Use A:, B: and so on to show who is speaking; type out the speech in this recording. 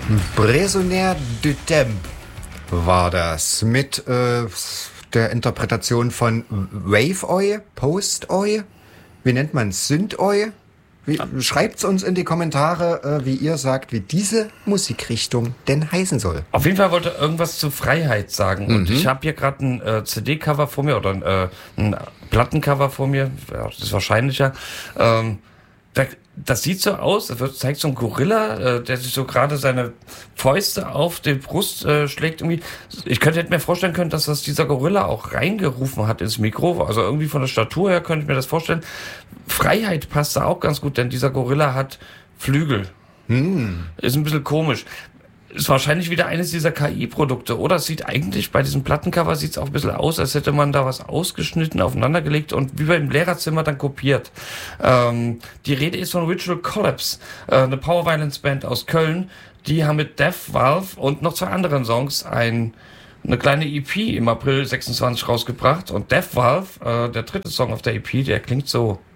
A: Prisonnier du Temps war das mit der Interpretation von Wave-Oi, Post-Oi, wie nennt man es, Synth-Oi? Schreibt's uns in die Kommentare, wie ihr sagt, wie diese Musikrichtung denn heißen soll.
B: Auf jeden Fall wollte er irgendwas zu Freiheit sagen. Und ich habe hier gerade ein CD-Cover vor mir oder ein Plattencover vor mir, das ist wahrscheinlicher. Das sieht so aus, das zeigt so ein Gorilla, der sich so gerade seine Fäuste auf die Brust schlägt. Irgendwie. Hätte mir vorstellen können, dass das dieser Gorilla auch reingerufen hat ins Mikro. Also irgendwie von der Statur her könnte ich mir das vorstellen. Freiheit passt da auch ganz gut, denn dieser Gorilla hat Flügel. Ist ein bisschen komisch. Ist wahrscheinlich wieder eines dieser KI-Produkte, oder? Es sieht eigentlich, bei diesem Plattencover sieht es auch ein bisschen aus, als hätte man da was ausgeschnitten, aufeinandergelegt und wie beim Lehrerzimmer dann kopiert. Die Rede ist von Ritual Collapse, eine Power Violence Band aus Köln. Die haben mit Death Valve und noch 2 anderen Songs eine kleine EP im April 26 rausgebracht. Und Death Valve, der 3. Song auf der EP, der klingt so.